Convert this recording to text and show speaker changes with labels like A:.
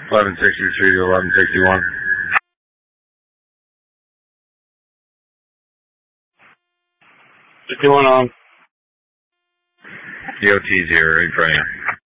A: 1163 to 1161.
B: 51 on.
A: EOT 0 in front of you.